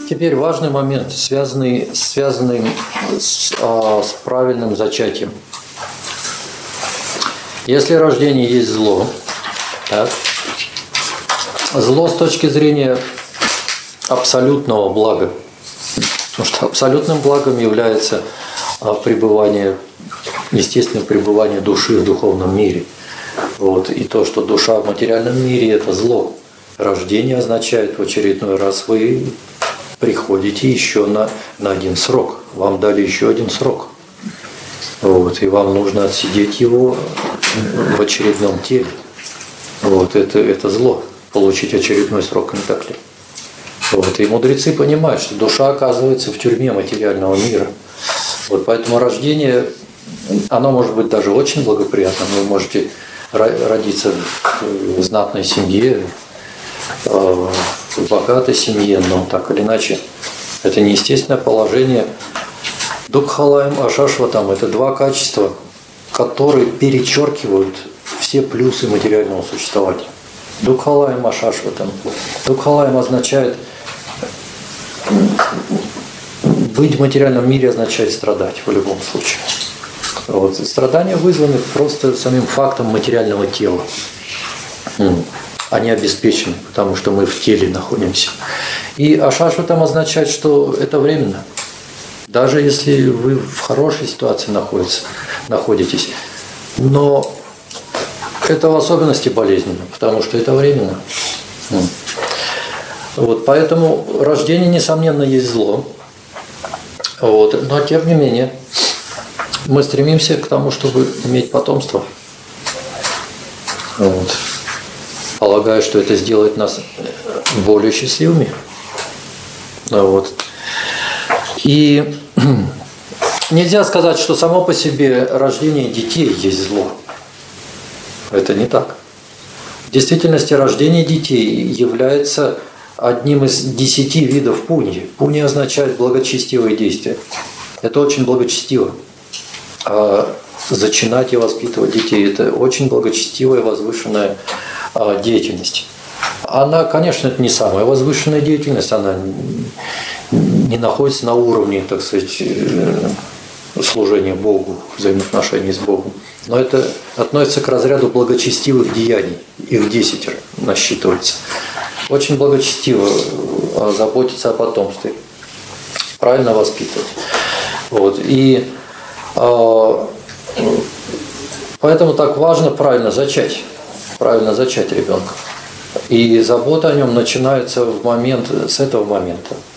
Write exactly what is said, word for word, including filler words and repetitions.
Теперь важный момент, связанный, связанный с, а, с правильным зачатием. Если рождение есть зло, так, зло с точки зрения абсолютного блага, потому что абсолютным благом является а, пребывание, естественное пребывание души в духовном мире. Вот. И то, что душа в материальном мире – это зло. Рождение означает в очередной раз вы приходите еще на, на один срок. Вам дали еще один срок. Вот. И вам нужно отсидеть его в очередном теле. Вот. Это, это зло. Получить очередной срок, не так ли? Вот. И мудрецы понимают, что душа оказывается в тюрьме материального мира. Вот. Поэтому рождение, оно может быть даже очень благоприятным. Вы можете родиться в знатной семье, в богатой семье, но так или иначе это неестественное положение. Дукхалаем ашашватам – это два качества, которые перечеркивают все плюсы материального существования. Дукхалаем ашашватам. Дукхалаем означает быть в материальном мире, означает страдать в любом случае. Вот. Страдания вызваны просто самим фактом материального тела. Они обеспечены, потому что мы в теле находимся. И ашашватам означает, что это временно. Даже если вы в хорошей ситуации находитесь, находитесь, но это в особенности болезненно, потому что это временно. Вот, поэтому рождение, несомненно, есть зло. Вот, но тем не менее, мы стремимся к тому, чтобы иметь потомство. Вот. Полагаю, что это сделает нас более счастливыми. Вот. И нельзя сказать, что само по себе рождение детей есть зло. Это не так. В действительности рождение детей является одним из десяти видов пуньи. Пунья означает благочестивые действия. Это очень благочестиво. А зачинать и воспитывать детей – это очень благочестивая, возвышенная деятельность. Она, конечно, это не самая возвышенная деятельность, она не находится на уровне, так сказать, служения Богу, взаимоотношений с Богом. Но это относится к разряду благочестивых деяний. Их десять насчитывается. Очень благочестиво заботиться о потомстве, правильно воспитывать. Вот. И э, поэтому так важно правильно зачать. Правильно зачать ребенка. И забота о нем начинается в момент, с этого момента.